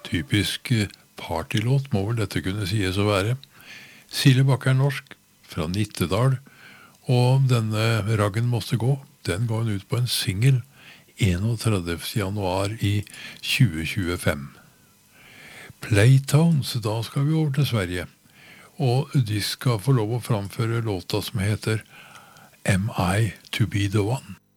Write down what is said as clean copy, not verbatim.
Typisk partylåt må vel dette kunne sies å være. Silje Bakke norsk, fra Nittedal, og denne Raggen måste gå, den går hun ut på en single 31. januar i 2025. Playtones, da skal vi over til Sverige, og de skal få lov å framføre låta som heter Am I to be the one?